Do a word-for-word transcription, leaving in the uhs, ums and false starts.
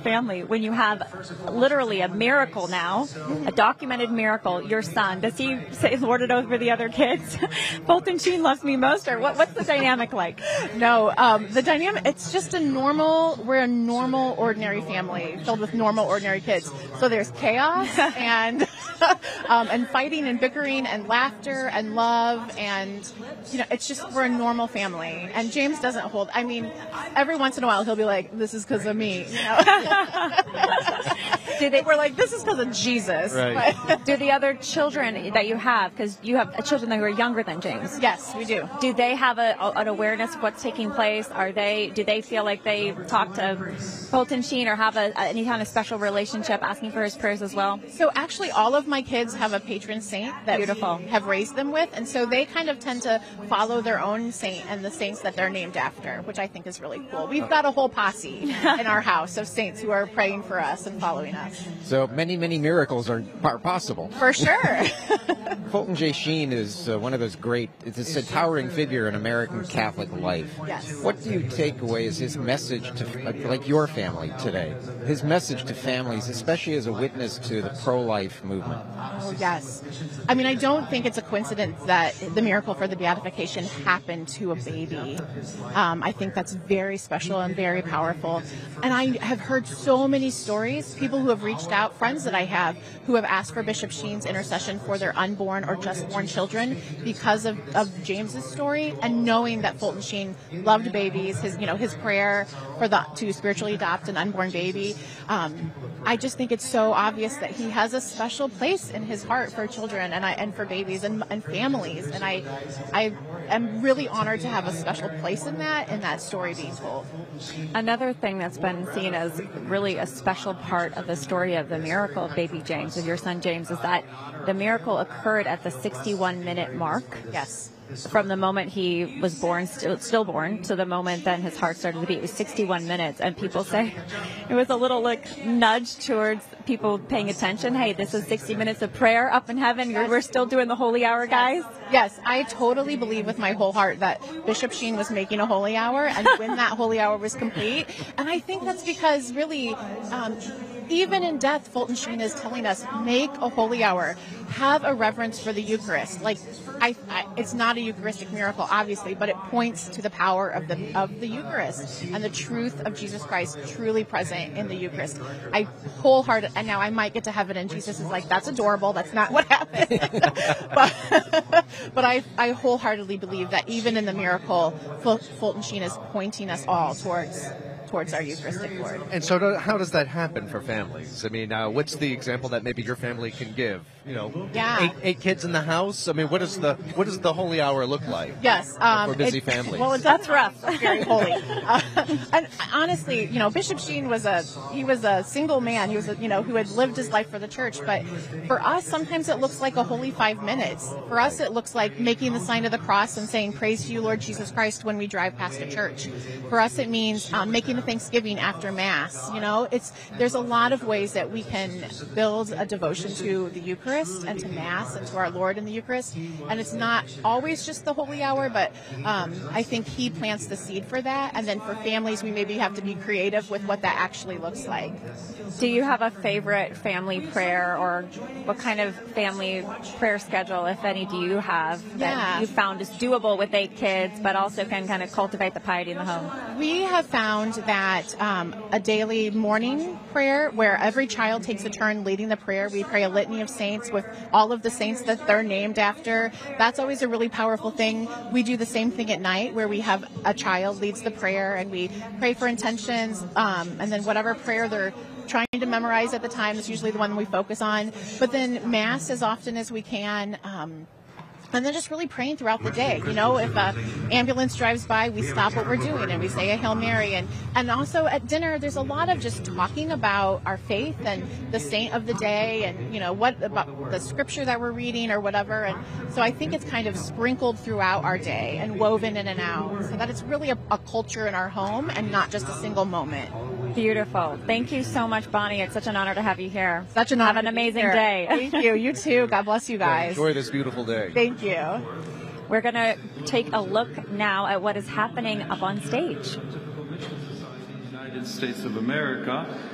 family when you have literally a miracle now, a documented miracle? Your son, does he say lord it over the other kids? Fulton Sheen loves me most, or what, what's the dynamic like? No, um, the dynamic, it's just a normal, we're a normal, ordinary family filled with normal, ordinary kids. So there's chaos and um, and fighting and bickering and laughter and love, and, you know, it's just, we're a normal family. And James doesn't hold, I mean, every once in a while he'll be like, this is because of me, you know? Do they, we're like, this is because of Jesus. Right. Do the other children that you have, because you have children that are younger than James? Yes, we do. Do they have a, an awareness of what's taking place? Are they? Do they feel like they talk to Fulton Sheen or have a, any kind of special relationship, asking for his prayers as well? So actually, all of my kids have a patron saint that Beautiful. we have raised them with, and so they kind of tend to follow their own saint and the saints that they're named after, which I think is really cool. We've got a whole posse in our house of saints who are praying for us and following us. So many, many miracles are, are possible. For sure. Fulton J. Sheen is uh, one of those great, it's a towering figure in American Catholic life. Yes. What do you take away as his message to, like your family today, his message to families, especially as a witness to the pro-life movement? Oh, yes. I mean, I don't think it's a coincidence that the miracle for the beatification happened to a baby. Um, I think that's very special and very powerful. And I have heard so many stories, people who have reached out, friends that I have, who have asked for Bishop Sheen's intercession for their unborn or just born children because of, of James's story, and knowing that Fulton Sheen loved babies, his, you know, his prayer for the, to spiritually adopt an unborn baby. Um, I just think it's so obvious that he has a special place in his heart for children and I, and for babies and, and families. And I, I am really honored to have a special place in that, in that story being told. Another thing that's been seen as really a special part of the story of the miracle of baby James, of your son James, is that the miracle occurred at the sixty-one minute mark. Yes. From the moment he was born, still, stillborn, to the moment then his heart started to beat. It was sixty-one minutes. And people say it was a little like nudge towards people paying attention. Hey, this is sixty minutes of prayer up in heaven. You're, we're still doing the holy hour, guys. Yes, I totally believe with my whole heart that Bishop Sheen was making a holy hour, and when that holy hour was complete. And I think that's because really, um, even in death, Fulton Sheen is telling us, make a holy hour. Have a reverence for the Eucharist. Like, I, I, it's not a Eucharistic miracle, obviously, but it points to the power of the of the Eucharist and the truth of Jesus Christ truly present in the Eucharist. I wholehearted, and now I might get to heaven, and Jesus is like, "That's adorable. That's not what happened." but but I I wholeheartedly believe that even in the miracle, Ful- Fulton Sheen is pointing us all towards. towards our Eucharistic Lord. And so do, how does that happen for families? I mean, uh, what's the example that maybe your family can give? You know, yeah. eight, eight kids in the house? I mean, what does the what does the holy hour look like? Yes. Um, for busy it, families. Well, it does rough. Very holy. Uh, and honestly, you know, Bishop Sheen was a, he was a single man. He was, a, you know, who had lived his life for the church. But for us, sometimes it looks like a holy five minutes. For us, it looks like making the sign of the cross and saying, "Praise to you, Lord Jesus Christ," when we drive past a church. For us, it means um, making the Thanksgiving after Mass. You know, it's there's a lot of ways that we can build a devotion to the Eucharist and to Mass and to our Lord in the Eucharist. And it's not always just the holy hour, but um, I think he plants the seed for that. And then for families, we maybe have to be creative with what that actually looks like. Do you have a favorite family prayer, or what kind of family prayer schedule, if any, do you have that Yeah. you found is doable with eight kids, but also can kind of cultivate the piety in the home? We have found that um, a daily morning prayer where every child takes a turn leading the prayer. We pray a litany of saints with all of the saints that they're named after. That's always a really powerful thing. We do the same thing at night where we have a child leads the prayer and we pray for intentions, um, and then whatever prayer they're trying to memorize at the time is usually the one we focus on. But then Mass as often as we can. Um, And then just really praying throughout the day. You know, if an ambulance drives by, we stop what we're doing and we say a Hail Mary. And, and also at dinner, there's a lot of just talking about our faith and the saint of the day and, you know, what about the scripture that we're reading or whatever. And so I think it's kind of sprinkled throughout our day and woven in and out so that it's really a, a culture in our home and not just a single moment. Beautiful. Thank you so much, Bonnie. It's such an honor to have you here. Such an honor. Have an amazing here. day. Thank you. You too. God bless you guys. Enjoy this beautiful day. Thank you. We're going to take a look now at what is happening up on stage. United States of America.